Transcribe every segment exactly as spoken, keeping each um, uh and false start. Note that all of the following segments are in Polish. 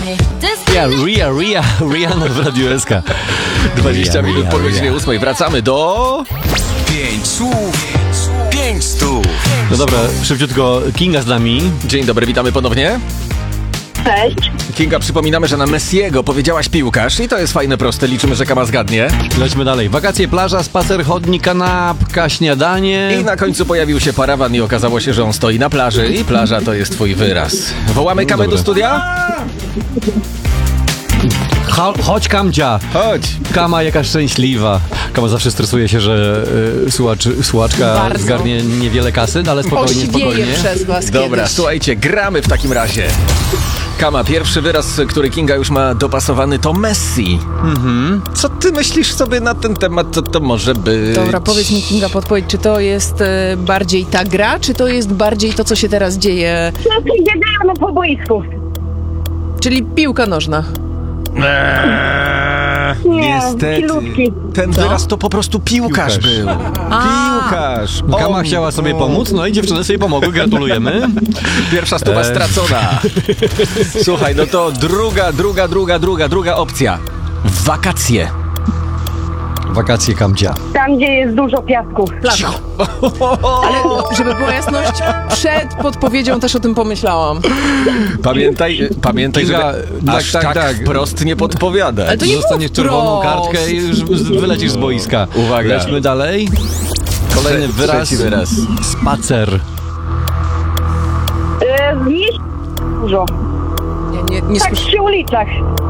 Ja, Ria, Ria, Rihanna w Radiu S K. dwadzieścia minut Ria, po Ria. godzinie ósmej. Wracamy do... Pięć słów, pięć stów. No dobra, szybciutko, Kinga z nami. Dzień dobry, witamy ponownie. Cześć. Kinga, przypominamy, że na Messiego powiedziałaś piłkarz i to jest fajne, proste. Liczymy, że Kama zgadnie. Lećmy dalej. Wakacje, plaża, spacer, chodnik, kanapka, śniadanie. I na końcu pojawił się parawan i okazało się, że on stoi na plaży i plaża to jest twój wyraz. Wołamy Kamę Dobra. do studia? Cho- chodź, Kamcia. Chodź. Kama jaka szczęśliwa. Kama zawsze stresuje się, że y, słuchacz, słuchaczka Bardzo. zgarnie niewiele kasy, no ale spokojnie, Oświeje spokojnie. przez was Dobra, kiedyś. słuchajcie, gramy w takim razie. Kama, pierwszy wyraz, który Kinga już ma dopasowany, to Messi. Mhm. Co ty myślisz sobie na ten temat, co to może być? Dobra, powiedz mi, Kinga, podpowiedź, czy to jest e, bardziej ta gra, czy to jest bardziej to, co się teraz dzieje, Wszyscy biegają po boisku. czyli piłka nożna? Eee, Nie, niestety. pilutki. Ten Co? wyraz to po prostu piłkarz, Piłkarz. był. A. Piłkarz. Kama O, chciała sobie o. pomóc, no i dziewczyny sobie pomogły, gratulujemy. Pierwsza stuwa Eee. stracona. Słuchaj, no to druga, druga, druga, druga, druga opcja. Wakacje. Wakacje, Kamcia. Tam, gdzie jest dużo piasku. Plaża. Ale żeby była jasność, przed podpowiedzią też o tym pomyślałam. Pamiętaj, pamiętaj, Kinga, żeby tak, aż tak, tak, tak. wprost nie podpowiadać. Ale to nie Dostaniesz było czerwoną wprost. kartkę i już z- wylecisz z boiska. Uwaga. Lećmy dalej. Kolejny Trze- wyraz. trzeci wyraz. Spacer. E, Znieść dużo. Nie, nie, nie Tak słyszę. przy ulicach.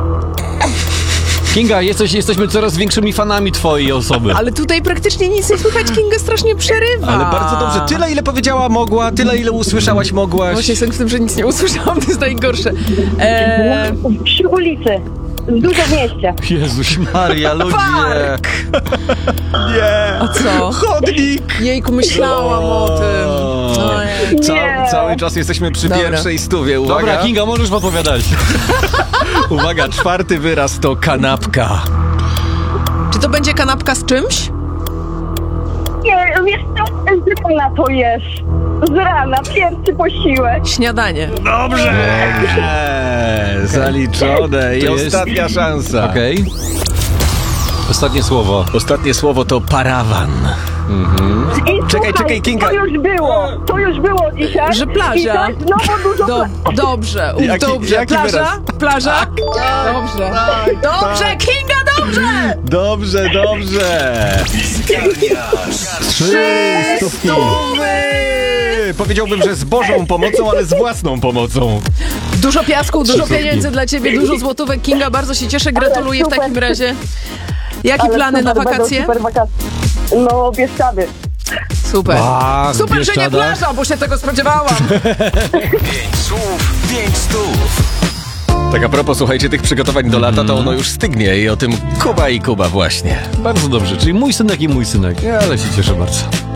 Kinga, jesteś, jesteśmy coraz większymi fanami twojej osoby. Ale tutaj praktycznie nic nie słychać, Kinga strasznie przerywa. Ale bardzo dobrze. Tyle, ile powiedziała mogła, tyle, ile usłyszałaś mogłaś. Właśnie jestem w tym, że nic nie usłyszałam, to jest najgorsze. Eee, Przy ulicy. Dużo w mieście. Jezuś Maria, ludzie. Park. Nie. A co? Chodnik. Jejku, myślałam o tym. Ojej. Ca- Nie. cały czas jesteśmy przy Dobra. pierwszej stówie. Uwaga. Dobra, Kinga, możesz podpowiadać. Uwaga, czwarty wyraz to kanapka. Czy to będzie kanapka z czymś? Nie, wiesz co? Z rana to jesz. Z rana, pierwszy posiłek. Śniadanie. Dobrze. Zaliczone. I To jest- ostatnia szansa. Okej. Ostatnie słowo. Ostatnie słowo to parawan. I Czekaj, słuchaj, czekaj, Kinga. To już było. To już było dzisiaj. Że plaża. I tak znowu dużo Do, pla- dobrze, uf, Jaki- dobrze. jaki Plaża? wyraz? Plaża? Dobrze. Dobrze, Kinga, dobrze! Dobrze, dobrze. Trzy stówki. Wy! Powiedziałbym, że z Bożą pomocą, ale z własną pomocą. Dużo piasku, dużo Super. pieniędzy dla ciebie, dużo złotówek. Kinga, bardzo się cieszę, gratuluję w super. takim razie. Jakie Ale plany na super, będą wakacje? Super wakacje. No, Bieszczady. Super. A, Super, że nie Bieszczadach. plaża, bo się tego spodziewałam. Pięć słów, pięć stów. Tak a propos, słuchajcie, tych przygotowań do lata, to ono już stygnie i o tym Kuba i Kuba właśnie. Bardzo dobrze, czyli mój synek i mój synek. Ja ale się cieszę bardzo.